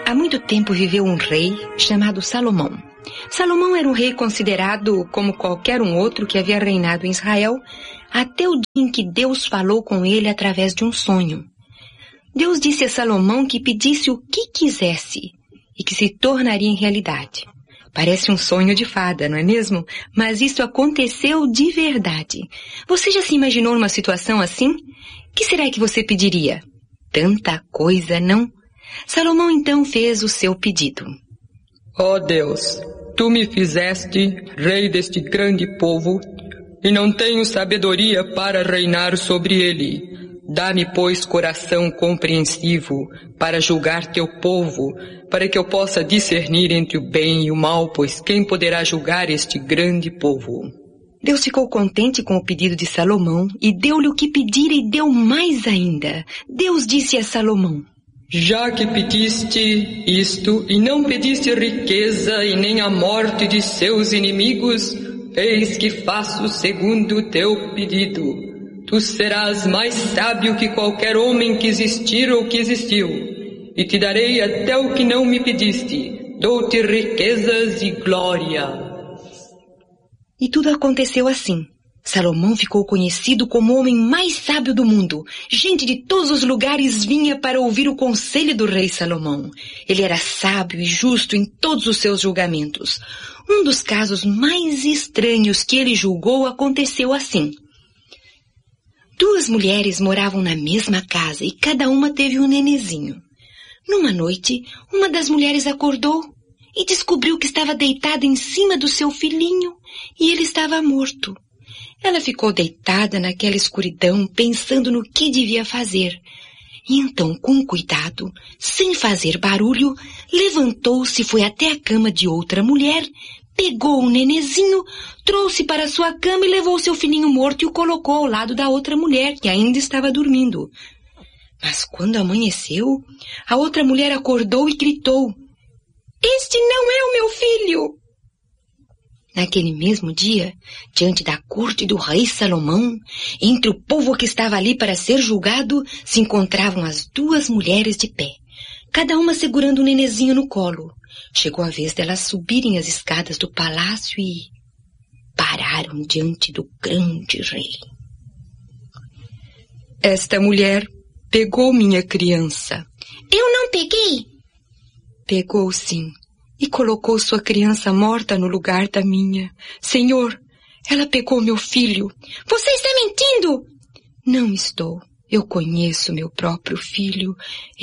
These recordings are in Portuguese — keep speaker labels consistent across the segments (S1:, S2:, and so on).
S1: Há muito tempo viveu um rei chamado Salomão. Salomão era um rei considerado como qualquer um outro que havia reinado em Israel, até o dia em que Deus falou com ele através de um sonho. Deus disse a Salomão que pedisse o que quisesse e que se tornaria em realidade. Parece um sonho de fada, não é mesmo? Mas isso aconteceu de verdade. Você já se imaginou numa situação assim? O que será que você pediria? Tanta coisa, não? Salomão então fez o seu pedido.
S2: Ó Deus, tu me fizeste rei deste grande povo e não tenho sabedoria para reinar sobre ele. Dá-me, pois, coração compreensivo para julgar teu povo, para que eu possa discernir entre o bem e o mal, pois quem poderá julgar este grande povo?
S1: Deus ficou contente com o pedido de Salomão e deu-lhe o que pedira e deu mais ainda. Deus disse a Salomão:
S2: Já que pediste isto e não pediste riqueza e nem a morte de seus inimigos, eis que faço segundo o teu pedido. Tu serás mais sábio que qualquer homem que existir ou que existiu, e te darei até o que não me pediste. Dou-te riquezas e glória.
S1: E tudo aconteceu assim. Salomão ficou conhecido como o homem mais sábio do mundo. Gente de todos os lugares vinha para ouvir o conselho do rei Salomão. Ele era sábio e justo em todos os seus julgamentos. Um dos casos mais estranhos que ele julgou aconteceu assim. 2 mulheres moravam na mesma casa e cada uma teve um nenezinho. Numa noite, uma das mulheres acordou e descobriu que estava deitada em cima do seu filhinho e ele estava morto. Ela ficou deitada naquela escuridão, pensando no que devia fazer. E então, com cuidado, sem fazer barulho, levantou-se, foi até a cama de outra mulher, pegou o nenezinho, trouxe para sua cama e levou seu filhinho morto e o colocou ao lado da outra mulher, que ainda estava dormindo. Mas quando amanheceu, a outra mulher acordou e gritou: Este não é o meu filho! Naquele mesmo dia, diante da corte do rei Salomão, entre o povo que estava ali para ser julgado, se encontravam as 2 mulheres de pé, cada uma segurando um nenezinho no colo. Chegou a vez delas subirem as escadas do palácio e pararam diante do grande rei.
S2: Esta mulher pegou minha criança.
S3: Eu não peguei.
S2: Pegou sim. E colocou sua criança morta no lugar da minha. Senhor, ela pegou meu filho.
S3: Você está mentindo!
S2: Não estou. Eu conheço meu próprio filho.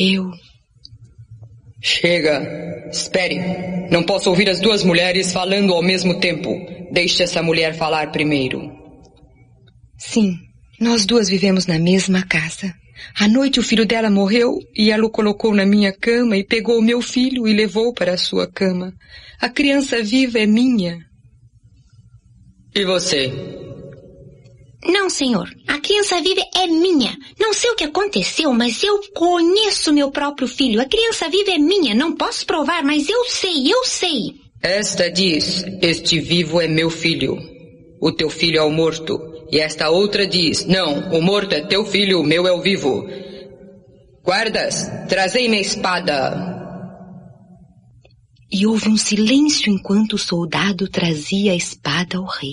S2: Chega. Espere. Não posso ouvir as 2 mulheres falando ao mesmo tempo. Deixe essa mulher falar primeiro.
S1: Sim, nós 2 vivemos na mesma casa. À noite o filho dela morreu e ela o colocou na minha cama e pegou o meu filho e levou para a sua cama. A criança viva é minha.
S2: E você?
S3: Não, senhor. A criança viva é minha. Não sei o que aconteceu, mas eu conheço meu próprio filho. A criança viva é minha. Não posso provar, mas eu sei.
S2: Esta diz: Este vivo é meu filho. O teu filho é o morto. E esta outra diz: Não, o morto é teu filho, o meu é o vivo. Guardas, trazei minha espada.
S1: E houve um silêncio enquanto o soldado trazia a espada ao rei.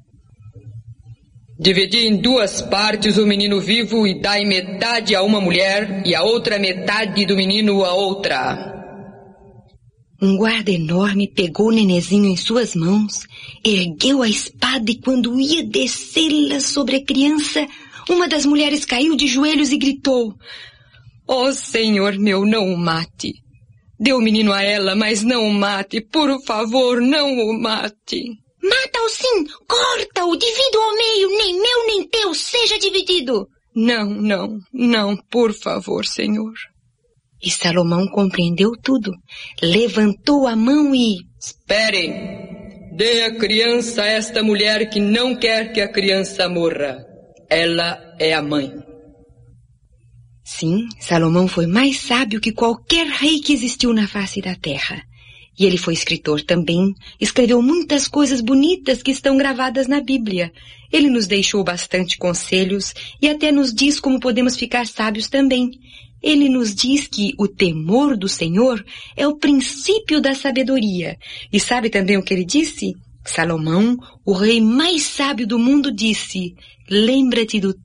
S2: Dividi em 2 partes o menino vivo e dai metade a uma mulher e a outra metade do menino a outra.
S1: Um guarda enorme pegou o nenezinho em suas mãos, ergueu a espada e quando ia descê-la sobre a criança, uma das mulheres caiu de joelhos e gritou:
S2: Ó Senhor meu, não o mate. Dê o menino a ela, mas não o mate. Por favor, não o mate.
S3: Mata-o sim! Corta-o! Divida-o ao meio! Nem meu, nem teu! Seja dividido!
S2: Não, por favor, Senhor.
S1: E Salomão compreendeu tudo. Levantou a mão e...
S2: Espere! Dê a criança a esta mulher que não quer que a criança morra. Ela é a mãe.
S1: Sim, Salomão foi mais sábio que qualquer rei que existiu na face da terra. E ele foi escritor também, escreveu muitas coisas bonitas que estão gravadas na Bíblia. Ele nos deixou bastante conselhos e até nos diz como podemos ficar sábios também. Ele nos diz que o temor do Senhor é o princípio da sabedoria. E sabe também o que ele disse? Salomão, o rei mais sábio do mundo, disse: lembra-te do